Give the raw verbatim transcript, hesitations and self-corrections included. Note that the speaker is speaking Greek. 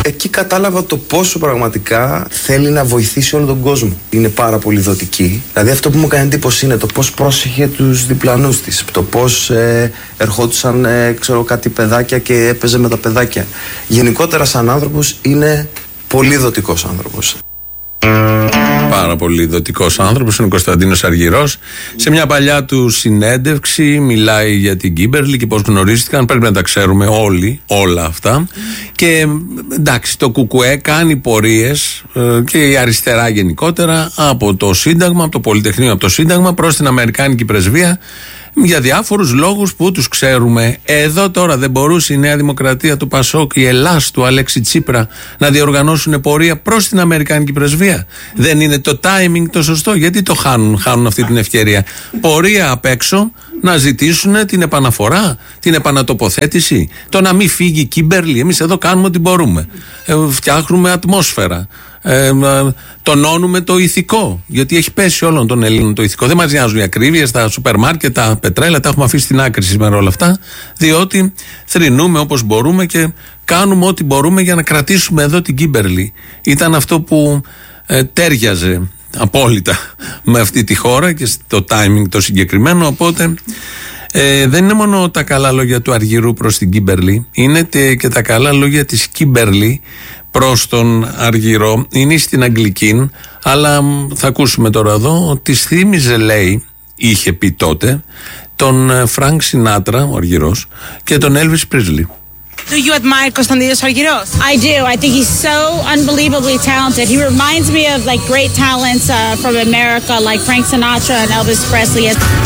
Εκεί κατάλαβα το πόσο πραγματικά θέλει να βοηθήσει όλο τον κόσμο. Είναι πάρα πολύ δοτική. Δηλαδή αυτό που μου έκανε εντύπωση είναι το πώς πρόσεχε τους διπλανούς της. Το πώς ε, ερχόντουσαν ε, ξέρω, κάτι παιδάκια και έπαιζε με τα παιδάκια. Γενικότερα σαν άνθρωπος είναι πολύ δοτικός άνθρωπος. Πάρα πολύ δοτικός άνθρωπος είναι ο Κωνσταντίνος Αργυρός. Σε μια παλιά του συνέντευξη μιλάει για την Κίμπερλι και πώς γνωρίστηκαν. Πρέπει να τα ξέρουμε όλοι, όλα αυτά. Και εντάξει, το ΚΚΕ κάνει πορείες και η αριστερά γενικότερα από το Σύνταγμα, από το Πολυτεχνείο, από το Σύνταγμα προς την Αμερικάνικη Πρεσβεία. Για διάφορους λόγους που τους ξέρουμε. Εδώ τώρα δεν μπορούσε η Νέα Δημοκρατία του Πασόκ, η Ελλάς του Αλέξη Τσίπρα να διοργανώσουν πορεία προς την Αμερικάνικη Πρεσβεία. Δεν είναι το timing το σωστό? Γιατί το χάνουν, χάνουν αυτή την ευκαιρία? Πορεία απ' έξω να ζητήσουν την επαναφορά, την επανατοποθέτηση, το να μην φύγει η Κίμπερλι. Εμείς εδώ κάνουμε ό,τι μπορούμε. Ε, φτιάχνουμε ατμόσφαιρα. Ε, ε, τονώνουμε το ηθικό, γιατί έχει πέσει όλων των Ελλήνων το ηθικό. Δεν μας νοιάζουν οι ακρίβειες, τα σούπερ μάρκετ, τα πετρέλαια, τα έχουμε αφήσει στην άκρη σήμερα όλα αυτά, διότι θρηνούμε όπως μπορούμε και κάνουμε ό,τι μπορούμε για να κρατήσουμε εδώ την Κίμπερλι. Ήταν αυτό που ε, τέριαζε απόλυτα με αυτή τη χώρα και στο timing το συγκεκριμένο. Οπότε ε, δεν είναι μόνο τα καλά λόγια του Αργυρού προς την Κίμπερλι, είναι και τα καλά λόγια της Κίμπερλι προς τον Αργυρό. Είναι στην Αγγλική, αλλά θα ακούσουμε τώρα εδώ ότι θύμιζε, λέει, είχε πει τότε, τον Φρανκ Σινάτρα, ο Αργυρός, και τον Έλβις Πρίσλι. Do you admire Konstantinos Argyros? I do. I think he's so unbelievably talented. He reminds me of like great talents uh, from America, like Frank Sinatra and Elvis Presley.